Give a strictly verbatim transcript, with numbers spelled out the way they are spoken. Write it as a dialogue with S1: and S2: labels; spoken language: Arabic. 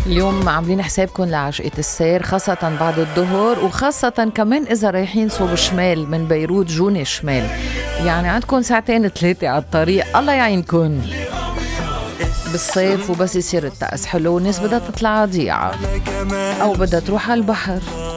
S1: اليوم عاملين حسابكم لعشقة السير، خاصة بعد الظهر، وخاصة كمان إذا رايحين صوب شمال من بيروت جوني شمال، يعني عندكم ساعتين ثلاثة على الطريق. الله يعينكم بالصيف، وبس يصير الطقس حلو والناس بدها تطلع ضيعة أو بدها تروح على البحر.